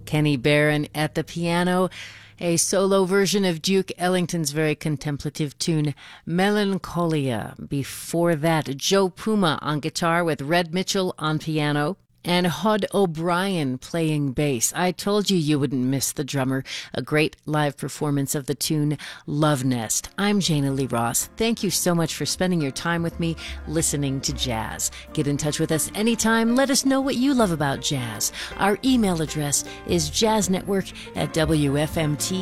Kenny Barron at the piano, a solo version of Duke Ellington's very contemplative tune, Melancholia. Before that, Joe Puma on guitar with Red Mitchell on piano, and Hod O'Brien playing bass. I told you wouldn't miss the drummer. A great live performance of the tune Love Nest. I'm Jana Lee Ross. Thank you so much for spending your time with me listening to jazz. Get in touch with us anytime. Let us know what you love about jazz. Our email address is jazznetwork@wfmt.com.